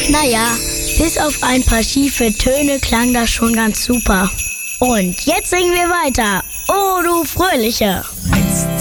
Naja, bis auf ein paar schiefe Töne klang das schon ganz super. Und jetzt singen wir weiter. Oh, du Fröhliche! 1,